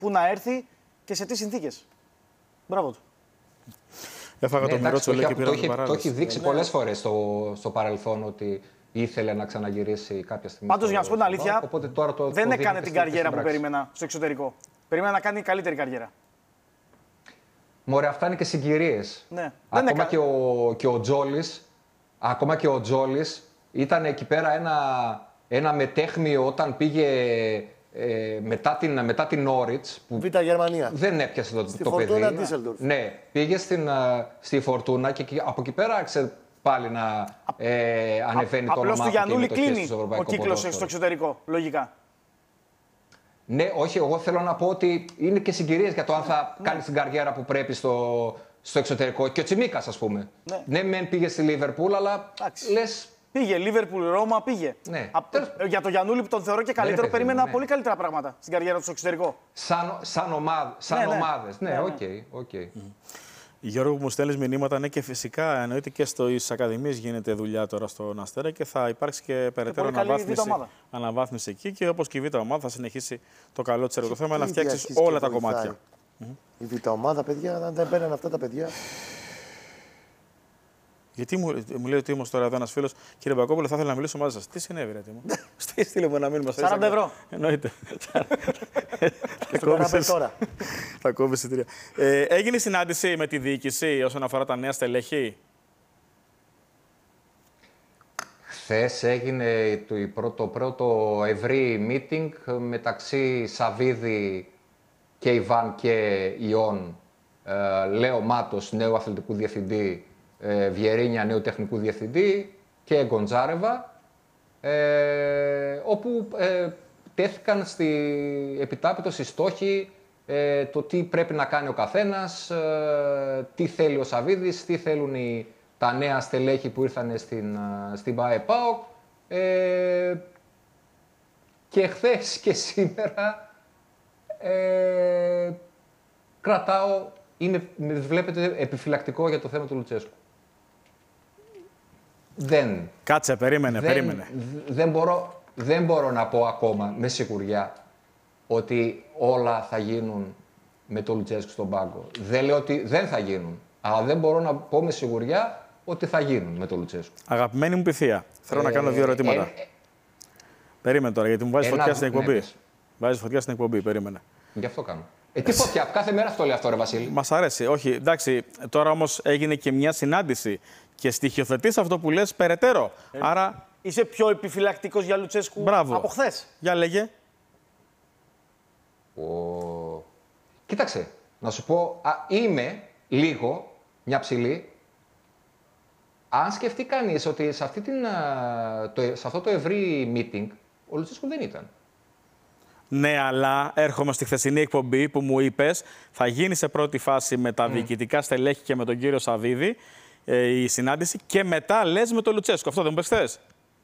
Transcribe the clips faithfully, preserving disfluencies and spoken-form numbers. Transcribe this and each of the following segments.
πού να έρθει και σε τι συνθήκες. Μπράβο του. Έφαγα ναι, το Μιρότσο, λέει, και πήρα το, το, το έχει δείξει ναι. πολλές φορές στο, στο παρελθόν ότι ήθελε να ξαναγυρίσει κάποια στιγμή. Πάντως, για να σου πω την αλήθεια, οπότε τώρα το, δεν το έκανε την καριέρα που περίμενα στο εξωτερικό. Περίμενα να κάνει καλύτερη καριέρα. Μωρέ, αυτά είναι και συγκυρίες. Ναι. Ακόμα και ο, και ο Τζόλης, ακόμα και ο Τζόλης ήταν εκεί πέρα ένα, ένα μετέχμιο όταν πήγε ε, μετά την, μετά την Νόριτς. Β' Γερμανία. Δεν έπιασε το, στη το παιδί. Φορτούνα Ντίσελντορφ. Ναι, πήγε στην, στη Φορτούνα και από εκεί πέρα άρχισε πάλι να ε, ανεβαίνει Α, το όνομα του. Απλώς του Γιαννούλη κλείνει ο κύκλος στο εξωτερικό, λογικά. Ναι, όχι, εγώ θέλω να πω ότι είναι και συγκυρίες για το αν θα ναι. κάνει την καριέρα που πρέπει στο, στο εξωτερικό. Και ο Τσιμίκας, ας πούμε. Ναι, ναι μεν πήγε στη Λίβερπουλ, αλλά λες... Πήγε, Λίβερπουλ, Ρώμα, πήγε. Ναι. Α, για τον Γιαννούλη που τον θεωρώ και καλύτερο, ναι, περίμενα ναι. πολύ καλύτερα πράγματα στην καριέρα του στο εξωτερικό. Σαν, σαν, ομάδα, σαν ναι, ομάδες. Ναι, οκ, ναι, okay, okay. mm. Γιώργο, που μου στέλνεις μηνύματα, ναι, και φυσικά εννοείται και στις ακαδημίες γίνεται δουλειά τώρα στον Αστέρα και θα υπάρξει και περαιτέρω αναβάθμιση, αναβάθμιση εκεί. Και όπως και η Β' ομάδα θα συνεχίσει το καλό της έργο. Το θέμα είναι να φτιάξεις όλα τα κομμάτια. Η Β' ομάδα, παιδιά, αν δεν παίρνουν αυτά τα παιδιά. Γιατί μου, μου λέει ο Τίμος τώρα εδώ ένας φίλος, κύριε Μπακόπουλο, θα ήθελα να μιλήσω μαζί σας. Τι συνέβη, ρε Τίμο? Στείλε μου ένα μήνυμα. σαράντα ευρώ. Εννοείται. τώρα. Θα κόβει εισιτήρια. Ε, έγινε συνάντηση με τη διοίκηση όσον αφορά τα νέα στελέχη? Χθες έγινε το πρώτο, πρώτο ευρύ meeting μεταξύ Σαββίδη και Ιβάν και Ιών, ε, Λέο Μάτος, νέου αθλητικού διευθυντή, ε, Βιερίνια, νέου τεχνικού διευθυντή και Γκοντζάρεβα, ε, όπου ε, τέθηκαν στη, επιτάπητος οι στόχοι, ε, το τι πρέπει να κάνει ο καθένας, ε, τι θέλει ο Σαββίδης, τι θέλουν οι, τα νέα στελέχη που ήρθαν στην, στην ΠΑΕ-ΠΑΟΚ. Ε, και χθες και σήμερα ε, κρατάω, είμαι, βλέπετε, επιφυλακτικό για το θέμα του Λουτσέσκου. Δεν. Κάτσε, περίμενε, δεν, περίμενε. Δεν μπορώ, δεν μπορώ να πω ακόμα με σιγουριά ότι όλα θα γίνουν με τον Λουτσέσκου στον πάγκο. Δεν λέω ότι δεν θα γίνουν, αλλά δεν μπορώ να πω με σιγουριά ότι θα γίνουν με τον Λουτσέσκου. Αγαπημένη μου Πυθία, θέλω ε, να κάνω δύο ερωτήματα. Ε, ε, περίμενε τώρα, γιατί μου βάζεις φωτιά στην εκπομπή. Ναι, βάζεις φωτιά στην εκπομπή, περίμενε. Γι' αυτό κάνω. Ε, τι φωτιά, κάθε μέρα αυτό λέει αυτό, ρε Βασίλη. Μας αρέσει, όχι. Εντάξει, τώρα όμως έγινε και μια συνάντηση και στοιχειοθετείς αυτό που λες περαιτέρω. Ε, Άρα... Είσαι πιο επιφυλακτικός για Λουτσέσκου Μπράβο. από χθες. Για λέγε. Ο... Κοίταξε, να σου πω, α, είμαι λίγο μια ψηλή. Αν σκεφτεί κανείς ότι σε, αυτή την, το, σε αυτό το ευρύ meeting ο Λουτσέσκου δεν ήταν. Ναι, αλλά έρχομαι στη χθεσινή εκπομπή που μου είπες θα γίνει σε πρώτη φάση με τα mm. διοικητικά στελέχη και με τον κύριο Σαββίδη ε, η συνάντηση και μετά λες με τον Λουτσέσκου. Αυτό δεν μου πες χθες?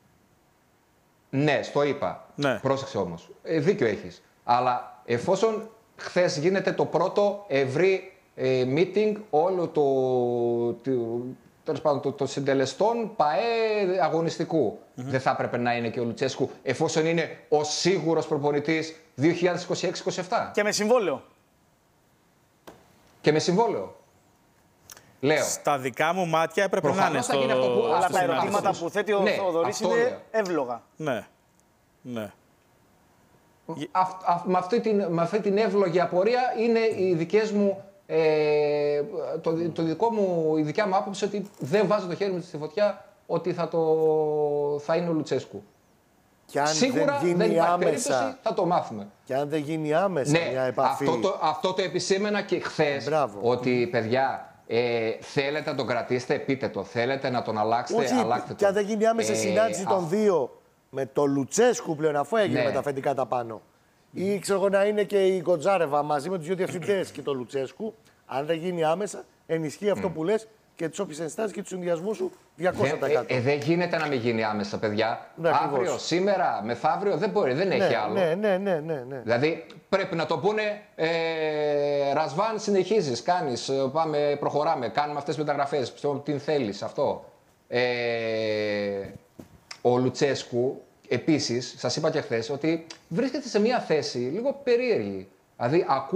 Ναι, στο είπα. Ναι. Πρόσεξε όμως. Ε, δίκιο έχεις. Αλλά εφόσον χθες γίνεται το πρώτο ευρύ ε, meeting όλο το, το, τέλος πάντων, το, το συντελεστών ΠΑΕ αγωνιστικού. Mm-hmm. Δεν θα έπρεπε να είναι και ο Λουτσέσκου, εφόσον είναι ο σίγουρος προπονητής δύο χιλιάδες είκοσι έξι είκοσι επτά. Και με συμβόλαιο. Και με συμβόλαιο. Λέω. Στα δικά μου μάτια έπρεπε Προφανώς να είναι στο... αυτό που... Αλλά τα ερωτήματα που θέτει ο ναι, Θοδωρής είναι λέω. εύλογα. Ναι. Ναι. Α, α, με, αυτή την, με αυτή την εύλογη απορία είναι οι δικές μου... Ε, το, το δικό μου, η δικιά μου άποψη ότι δεν βάζω το χέρι μου στη φωτιά ότι θα, το, θα είναι ο Λουτσέσκου. Και αν Σίγουρα δεν, δεν υπάρχει άμεσα, περίπτωση, θα το μάθουμε. Και αν δεν γίνει άμεσα ναι, μια επαφή... Αυτό το, αυτό το επισήμενα και χθες, ότι παιδιά, ε, θέλετε να τον κρατήσετε, πείτε το. Θέλετε να τον αλλάξετε, όχι, αλλάξτε και αν δεν γίνει άμεσα ε, συνάντηση των α... δύο με το Λουτσέσκου πλέον, αφού έγινε ναι. με τα αφεντικά τα πάνω. Ή ξέρω εγώ να είναι και η Γκοντζάρεβα μαζί με τους δύο διευθυντές και το Λουτσέσκου. Αν δεν γίνει άμεσα, ενισχύει αυτό mm. που λες και τις όποιες ενστάσεις και τους συνδυασμούς σου διακόσια τοις εκατό. Δεν ε, ε, ε, γίνεται να μην γίνει άμεσα, παιδιά. Ναι, αύριο, ακριβώς. Σήμερα, μεθαύριο δεν μπορεί, δεν ναι, έχει άλλο. Ναι, ναι, ναι, ναι, ναι. Δηλαδή πρέπει να το πούνε, ε, Ρασβάν, συνεχίζεις, κάνεις, πάμε, προχωράμε, κάνουμε αυτές τις μεταγραφές, τι θέλεις, αυτό. Ε, ο Λουτσέσκου, επίσης, σας είπα και χθες, ότι βρίσκεται σε μια θέση λίγο περίεργη. Δηλαδή,